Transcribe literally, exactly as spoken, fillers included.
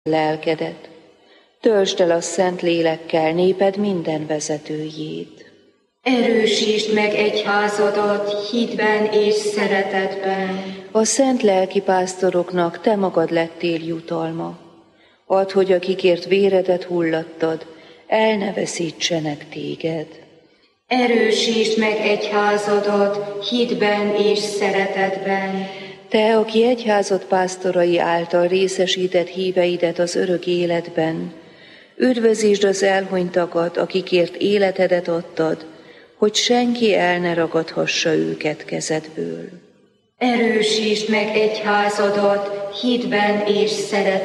lelkedet. Töltsd el a szent lélekkel néped minden vezetőjét. Erősítsd meg egyházadat hitben és szeretetben. A szent lelkipásztoroknak te magad lettél jutalma. Add, hogy akikért véredet hullattad, el ne veszítsenek téged. Erősítsd meg egyházadat hitben és szeretetben. Te, aki egyházad pásztorai által részesített híveidet az örök életben, üdvözítsd az elhunytakat, akikért életedet adtad, hogy senki el ne ragadhassa őket kezedből. Erősítsd meg egyházadat hitben és szeretetben.